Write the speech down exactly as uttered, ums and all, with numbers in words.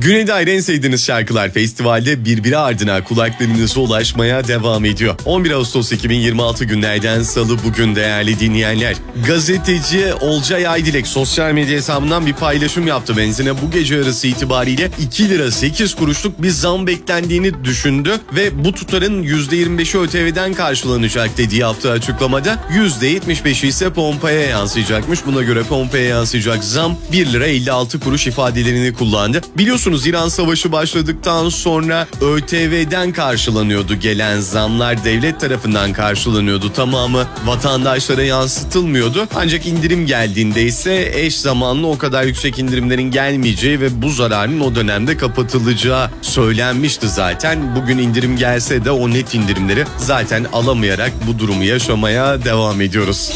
Güney'de ayrı en sevdiğiniz şarkılar festivalde birbiri ardına kulaklarınıza ulaşmaya devam ediyor. on bir Ağustos iki bin yirmi altı günlerden salı bugün değerli dinleyenler. Gazeteci Olcay Aydilek sosyal medya hesabından bir paylaşım yaptı. Benzine bu gece yarısı itibariyle iki lira sekiz kuruşluk bir zam beklendiğini düşündü ve bu tutarın yüzde yirmi beşi ÖTV'den karşılanacak dediği yaptığı açıklamada yüzde yetmiş beşi ise pompaya yansıyacakmış. Buna göre pompaya yansıyacak zam bir lira elli altı kuruş ifadelerini kullandı. Biliyorsunuz İran Savaşı başladıktan sonra ÖTV'den karşılanıyordu gelen zamlar, devlet tarafından karşılanıyordu. Tamamı vatandaşlara yansıtılmıyordu. Ancak indirim geldiğinde ise eş zamanlı o kadar yüksek indirimlerin gelmeyeceği ve bu zararın o dönemde kapatılacağı söylenmişti zaten. Bugün indirim gelse de o net indirimleri zaten alamayarak bu durumu yaşamaya devam ediyoruz.